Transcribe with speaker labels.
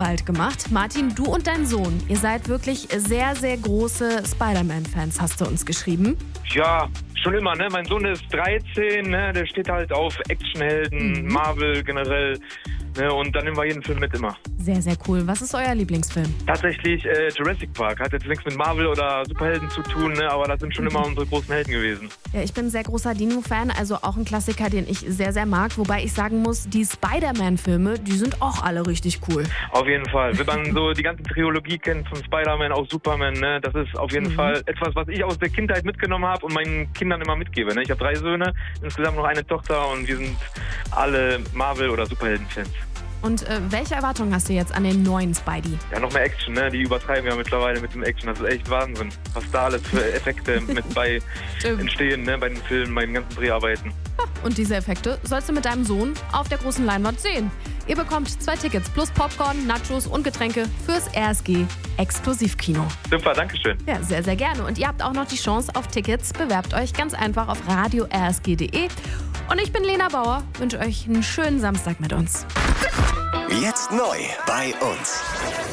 Speaker 1: bald gemacht. Martin, du und dein Sohn, ihr seid wirklich sehr, sehr große Spider-Man-Fans, hast du uns geschrieben.
Speaker 2: Ja, schon immer, ne? Mein Sohn ist 13, ne? Der steht halt auf Actionhelden, Marvel generell, ne? Und dann nehmen wir jeden Film mit immer.
Speaker 1: Sehr, sehr cool. Was ist euer Lieblingsfilm?
Speaker 2: Tatsächlich Jurassic Park. Hat jetzt nichts mit Marvel oder Superhelden zu tun, ne? Aber das sind schon immer unsere großen Helden gewesen.
Speaker 1: Ja, ich bin ein sehr großer Dino-Fan, also auch ein Klassiker, den ich sehr, sehr mag. Wobei ich sagen muss, die Spider-Man-Filme, die sind auch alle richtig cool.
Speaker 2: Auf jeden Fall. Wenn man so die ganze Trilogie kennt von Spider-Man, auch Superman, ne? Das ist auf jeden Fall etwas, was ich aus der Kindheit mitgenommen habe und meinen Kindern immer mitgebe. Ne? Ich habe 3 Söhne, insgesamt noch eine Tochter und wir sind alle Marvel- oder Superhelden-Fans.
Speaker 1: Und welche Erwartungen hast du jetzt an den neuen Spidey?
Speaker 2: Ja, noch mehr Action, ne? Die übertreiben ja mittlerweile mit dem Action. Das ist echt Wahnsinn, was da alles für Effekte mit bei entstehen, ne? Bei den Filmen, bei den ganzen Dreharbeiten.
Speaker 1: Und diese Effekte sollst du mit deinem Sohn auf der großen Leinwand sehen. Ihr bekommt 2 Tickets plus Popcorn, Nachos und Getränke fürs RSG Exklusivkino.
Speaker 2: Super, danke schön.
Speaker 1: Ja, sehr, sehr gerne. Und ihr habt auch noch die Chance auf Tickets. Bewerbt euch ganz einfach auf radio-rsg.de. Und ich bin Lena Bauer, wünsche euch einen schönen Samstag mit uns.
Speaker 3: Jetzt neu bei uns.